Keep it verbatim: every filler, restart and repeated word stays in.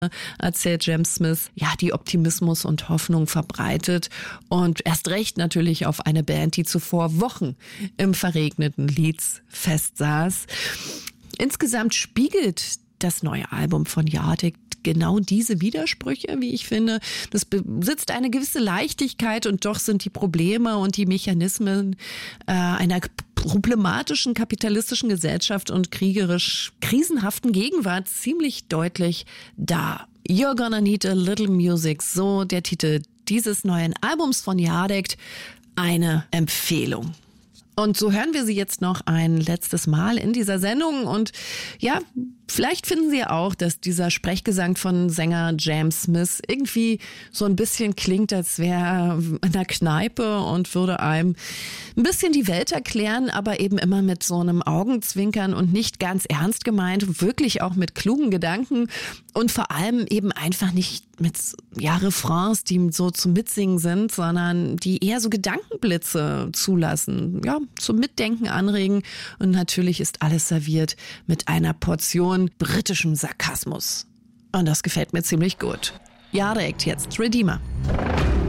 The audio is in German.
erzählt James Smith, ja, die Optimismus und Hoffnung verbreitet und erst recht natürlich auf eine Band, die zuvor Wochen im verregneten Leeds festsaß. Insgesamt spiegelt das neue Album von Yardstick genau diese Widersprüche, wie ich finde. Das besitzt eine gewisse Leichtigkeit und doch sind die Probleme und die Mechanismen äh, einer problematischen kapitalistischen Gesellschaft und kriegerisch krisenhaften Gegenwart ziemlich deutlich da. You're Gonna Need a Little Music, so der Titel dieses neuen Albums von Yardstick. Eine Empfehlung. Und so hören wir sie jetzt noch ein letztes Mal in dieser Sendung. Und ja, vielleicht finden Sie auch, dass dieser Sprechgesang von Sänger James Smith irgendwie so ein bisschen klingt, als wäre er in der Kneipe und würde einem ein bisschen die Welt erklären, aber eben immer mit so einem Augenzwinkern und nicht ganz ernst gemeint, wirklich auch mit klugen Gedanken und vor allem eben einfach nicht mit ja, Refrains, die so zum Mitsingen sind, sondern die eher so Gedankenblitze zulassen, ja, zum Mitdenken anregen. Und natürlich ist alles serviert mit einer Portion britischem Sarkasmus. Und das gefällt mir ziemlich gut. Yardstick jetzt, Redeemer.